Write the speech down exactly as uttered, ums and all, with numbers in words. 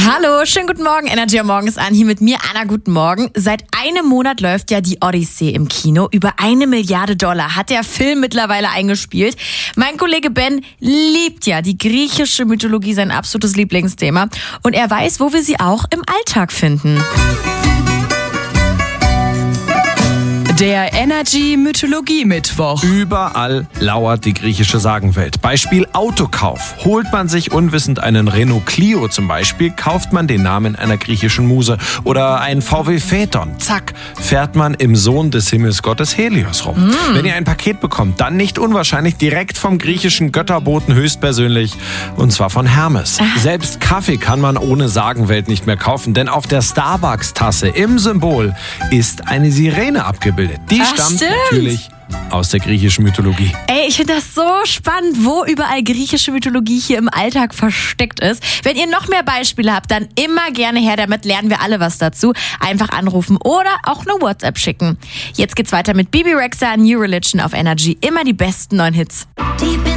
Hallo, schönen guten Morgen. Energy am Morgen ist an. Hier mit mir, Anna, guten Morgen. Seit einem Monat läuft ja die Odyssee im Kino. Über eine Milliarde Dollar hat der Film mittlerweile eingespielt. Mein Kollege Ben liebt ja die griechische Mythologie, sein absolutes Lieblingsthema. Und er weiß, wo wir sie auch im Alltag finden. Der Energy Mythologie Mittwoch. Überall lauert die griechische Sagenwelt. Beispiel Autokauf. Holt man sich unwissend einen Renault Clio zum Beispiel, kauft man den Namen einer griechischen Muse. Oder ein V W Phaeton. Zack, fährt man im Sohn des Himmelsgottes Helios rum. Mm. Wenn ihr ein Paket bekommt, dann nicht unwahrscheinlich direkt vom griechischen Götterboten höchstpersönlich. Und zwar von Hermes. Ach. Selbst Kaffee kann man ohne Sagenwelt nicht mehr kaufen, denn auf der Starbucks-Tasse im Symbol ist eine Sirene abgebildet. Die Ach, stammt stimmt. natürlich aus der griechischen Mythologie. Ey, ich finde das so spannend, wo überall griechische Mythologie hier im Alltag versteckt ist. Wenn ihr noch mehr Beispiele habt, dann immer gerne her damit, lernen wir alle was dazu. Einfach anrufen oder auch eine WhatsApp schicken. Jetzt geht's weiter mit Bibi Rexha, New Religion auf Energy. Immer die besten neuen Hits. Deep in